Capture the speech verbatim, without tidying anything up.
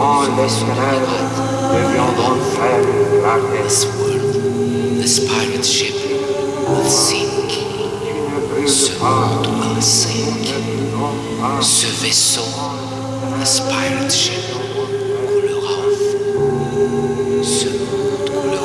quand l'escalade deviendront faibles clartés. This world, this pirate ship, will sink. Ce monde will sink. Ce vaisseau, this pirate ship, coulera en fond. Ce monde coulera